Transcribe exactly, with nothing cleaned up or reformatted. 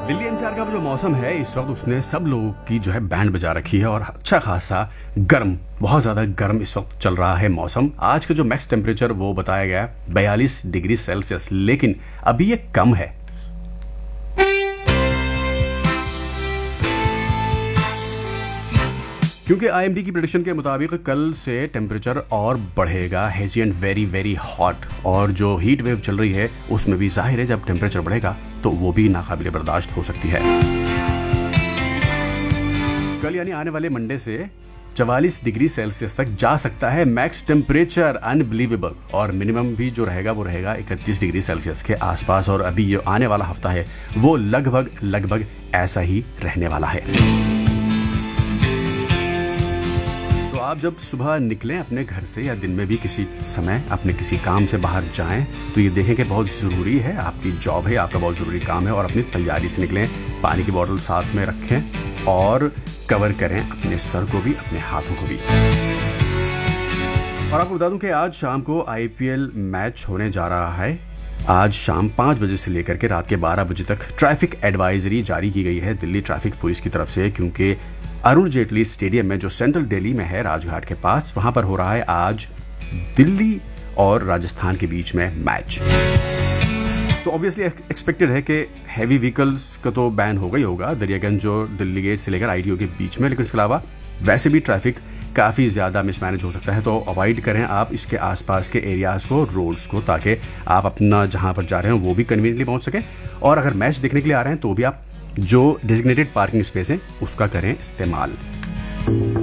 Delhi NCR का जो मौसम है इस वक्त उसने सब लोगों की जो है बैंड बजा रखी है और अच्छा खासा गर्म, बहुत ज़्यादा गर्म इस वक्त चल रहा है मौसम। आज का जो मैक्स टेम्परेचर वो बताया गया है बयालीस डिग्री सेल्सियस, लेकिन अभी ये कम है। क्योंकि आईएमडी की प्रेडिक्शन के मुताबिक कल से टेम्परेचर और बढ़ेगा, hazy and very very hot. और जो हीट वेव चल रही है उसमें भी जाहिर है जब टेम्परेचर बढ़ेगा तो वो भी नाकाबिले बर्दाश्त हो सकती है। कल यानी आने वाले मंडे से चवालीस डिग्री सेल्सियस तक जा सकता है मैक्स टेम्परेचर, अनबिलीवेबल। और मिनिमम भी जो रहेगा वो रहेगा इकतीस डिग्री सेल्सियस के आसपास। और अभी जो आने वाला हफ्ता है वो लगभग लगभग ऐसा ही रहने वाला है। तो आप जब सुबह निकलें अपने घर से या दिन में भी किसी समय अपने किसी काम से बाहर जाएं तो ये देखें कि बहुत ज़रूरी है, आपकी जॉब है, आपका बहुत ज़रूरी काम है और अपनी तैयारी से निकलें। पानी की बोतल साथ में रखें और कवर करें अपने सर को भी, अपने हाथों को भी। और आपको बता दूं कि आज शाम को आईपीएल मैच होने जा रहा है। आज शाम पाँच बजे से लेकर के रात के बारह बजे तक ट्रैफिक एडवाइजरी जारी की गई है दिल्ली ट्रैफिक पुलिस की तरफ से, क्योंकि अरुण जेटली स्टेडियम में जो सेंट्रल दिल्ली में है राजघाट के पास, वहां पर हो रहा है आज दिल्ली और राजस्थान के बीच में मैच। तो ऑब्वियसली एक्सपेक्टेड है कि हैवी व्हीकल्स का तो बैन होगा ही होगा दरियागंज और दिल्ली गेट से लेकर आईटीओ के बीच में, लेकिन इसके अलावा वैसे भी ट्रैफिक काफ़ी ज़्यादा मिसमैनेज हो सकता है। तो अवॉइड करें आप इसके आसपास के एरियाज़ को, रोड्स को, ताकि आप अपना जहां पर जा रहे हैं वो भी कन्वीनियंटली पहुंच सकें। और अगर मैच देखने के लिए आ रहे हैं तो भी आप जो डेजिग्नेटेड पार्किंग स्पेस है उसका करें इस्तेमाल।